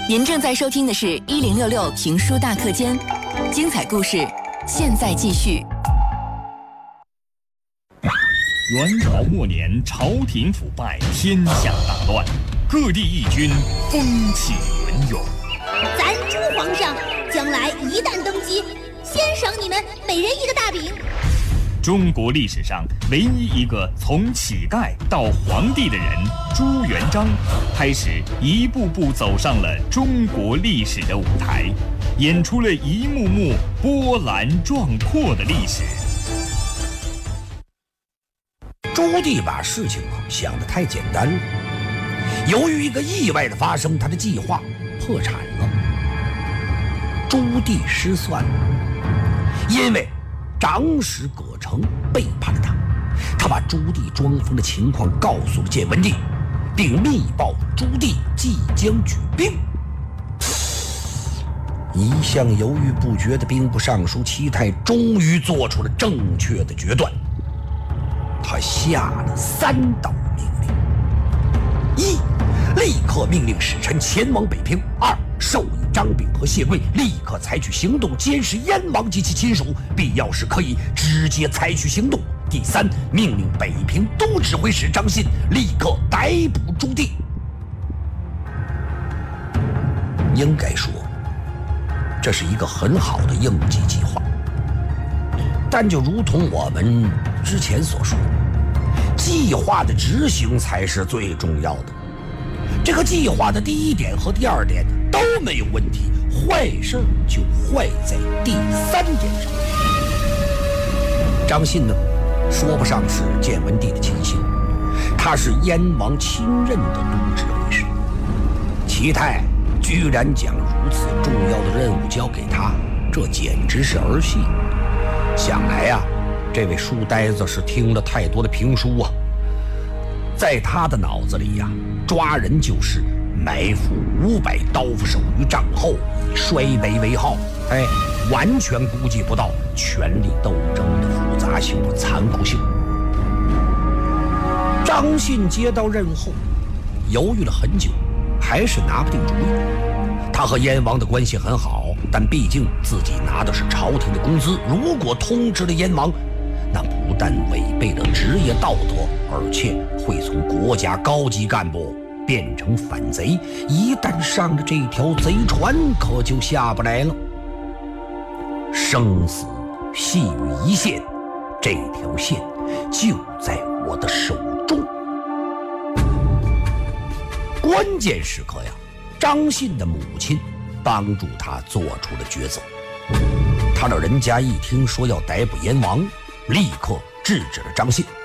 您正在收听的是1066评书大课间，精彩故事现在继续。 元朝末年，朝廷腐败，天下大乱，各地义军风起云涌。 咱朱皇上将来一旦登基，先赏你们每人一个大饼。 中国历史上唯一一个从乞丐到皇帝的人朱元璋，开始一步步走上了中国历史的舞台，演出了一幕幕波澜壮阔的历史。 朱棣把事情想得太简单了，由于一个意外的发生，他的计划破产了。朱棣失算了，因为长史葛城背叛了他，他把朱棣装疯的情况告诉了建文帝，并密报朱棣即将举兵。一向犹豫不决的兵部尚书戚泰终于做出了正确的决断，他下了3道命令：一，立刻命令使臣前往北平；二，授意张炳和谢贵立刻采取行动监视燕王及其亲属，必要时可以直接采取行动；第三，命令北平都指挥使张信立刻逮捕朱棣。应该说，这是一个很好的应急计划，但就如同我们之前所说，计划的执行才是最重要的。这个计划的第1点和第2点都没有问题，坏事就坏在第3点上。张信呢，说不上是建文帝的亲信，他是燕王亲任的督职卫士。戚泰居然将如此重要的任务交给他，这简直是儿戏。想来啊，这位书呆子是听了太多的评书啊，在他的脑子里呀，抓人就是埋伏500刀斧手于帐后，以衰微为号，完全估计不到权力斗争的复杂性和残酷性。张信接到任务后，犹豫了很久，还是拿不定主意。他和燕王的关系很好，但毕竟自己拿的是朝廷的工资，如果通知了燕王，那不但违背了职业道德，而且会从国家高级干部变成反贼，一旦上了这条贼船，可就下不来了。生死系于一线，这条线就在我的手中。关键时刻呀，张信的母亲帮助他做出了抉择。他老人家一听说要逮捕燕王，立刻制止了张信，